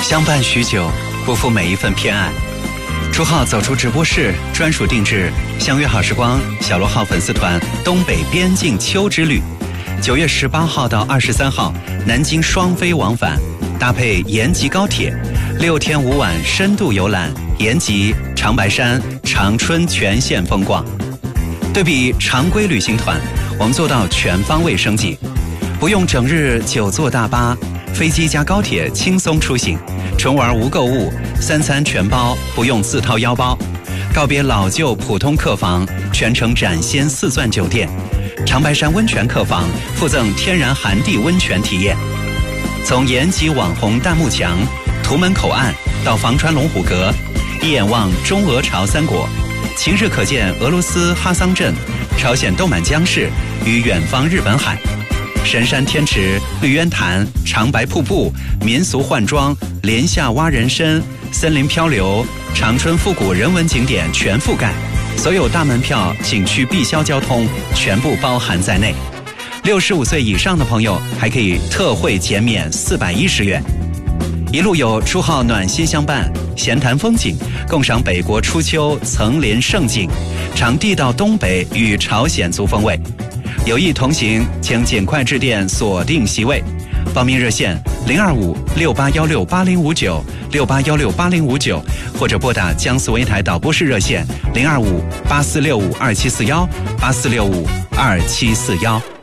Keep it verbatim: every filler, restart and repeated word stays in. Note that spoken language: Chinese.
相伴许久，不负每一份偏爱。朱浩走出直播室，专属定制，相约好时光小罗号粉丝团东北边境秋之旅。九月十八号到二十三号，南京双飞往返，搭配延吉高铁，六天五晚深度游览延吉、长白山、长春全线风光。对比常规旅行团，我们做到全方位升级，不用整日久坐大巴，飞机加高铁轻松出行，纯玩无购物，三餐全包，不用自掏腰包。告别老旧普通客房，全程展现四钻酒店，长白山温泉客房附赠天然寒地温泉体验。从延吉网红大幕墙、图门口岸到房川龙虎阁，一眼望中俄朝三国，晴日可见俄罗斯哈桑镇、朝鲜豆满江市与远方日本海。神山天池、绿渊潭、长白瀑布、民俗换装、莲下蛙人参、森林漂流、长春复古人文景点全覆盖，所有大门票、景区必销交通全部包含在内。六十五岁以上的朋友还可以特惠减免四百一十元。一路有朱浩暖心相伴，闲谈风景，共赏北国初秋层林胜景，尝地道东北与朝鲜族风味。有意同行，请尽快致电锁定席位。报名热线零二五六八幺六八零五九六八幺六八零五九，或者拨打江苏卫台导播室热线零二五八四六五二七四幺八四六五二七四幺。